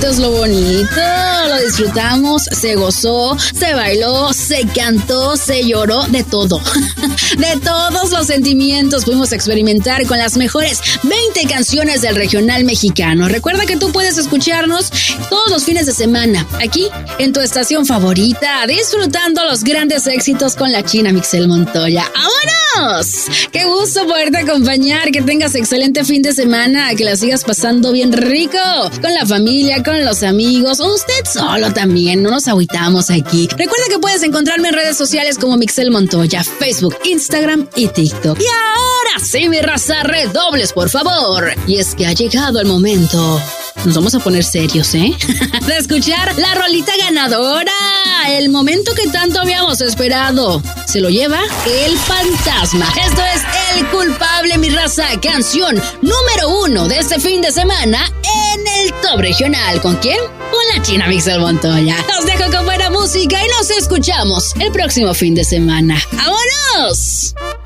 Eso es lo bonito, lo disfrutamos, se gozó, se bailó, se cantó, se lloró, de todo. De todos los sentimientos pudimos experimentar con las mejores 20 canciones del regional mexicano. Recuerda que tú puedes escucharnos todos los fines de semana, aquí en tu estación favorita, disfrutando los grandes éxitos con la China Mixel Montoya. ¡Vámonos! ¡Qué gusto poderte acompañar! Que tengas excelente fin de semana, que la sigas pasando bien rico, con la familia, con los amigos, o usted solo también, no nos agüitamos aquí. Recuerda que puedes encontrarme en redes sociales como Mixel Montoya, Facebook, Instagram y TikTok. Y ahora sí, mi raza, redobles, por favor. Y es que ha llegado el momento. Nos vamos a poner serios, ¿eh? De escuchar la rolita ganadora. El momento que tanto habíamos esperado. Se lo lleva el fantasma. Esto es El Culpable, mi raza. Canción número 1 de este fin de semana en el Top Regional. ¿Con quién? Con la China Mixel Montoya. Los dejo con buena música y nos escuchamos el próximo fin de semana. ¡Vámonos!